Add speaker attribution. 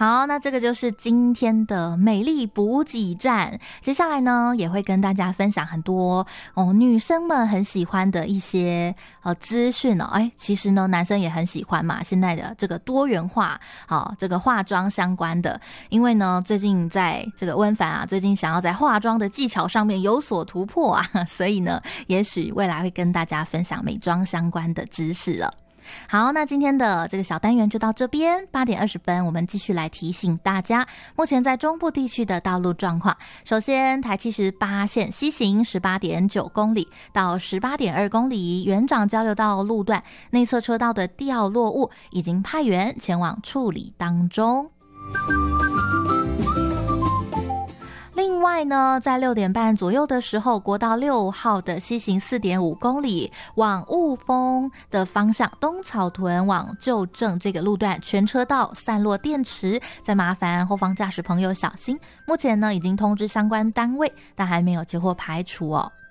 Speaker 1: 好，那这个就是今天的美丽补给站。接下来呢，也会跟大家分享很多女生们很喜欢的一些资讯哦。其实呢，男生也很喜欢嘛，现在的这个多元化，这个化妆相关的。因为呢，最近在这个温凡啊，最近想要在化妆的技巧上面有所突破啊，所以呢，也许未来会跟大家分享美妆相关的知识了。好，那今天的这个小单元就到这边，8点20分，我们继续来提醒大家，目前在中部地区的道路状况。首先，台78线西行 18.9 公里到 18.2 公里，园长交流道路段内侧车道的掉落物已经派员前往处理当中。另外呢，在6点半左右的时候，国道6号的西行 4.5 公里往雾峰的方向，东草屯往旧正这个路段全车道散落电池，再麻烦后方驾驶朋友小心。目前呢，已经通知相关单位，但还没有接获排除哦。